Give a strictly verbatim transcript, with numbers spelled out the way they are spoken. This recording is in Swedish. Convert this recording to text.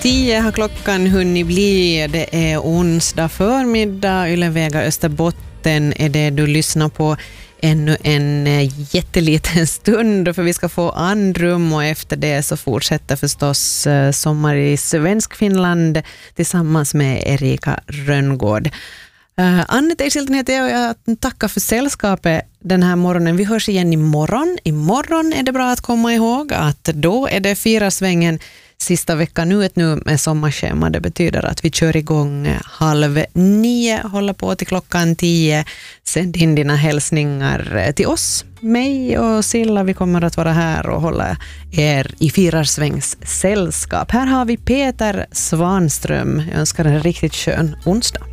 Tio har klockan hunnit bli. Det är onsdag förmiddag. Ylevega Österbotten är det du lyssnar på ännu en jätteliten stund, för vi ska få andrum, och efter det så fortsätter förstås Sommar i Svenskfinland tillsammans med Erika Rönngård. Uh, Anne Teisilten heter jag och jag tackar för sällskapet den här morgonen. Vi hörs igen imorgon. Imorgon är det bra att komma ihåg att då är det Fyrarsvängen sista veckan ut nu med sommarschema. Det betyder att vi kör igång halv nio, håller på till klockan tio. Sänd in dina hälsningar till oss, mig och Silla. Vi kommer att vara här och hålla er i Fyrarsvängs sällskap. Här har vi Peter Svanström. Jag önskar en riktigt skön onsdag.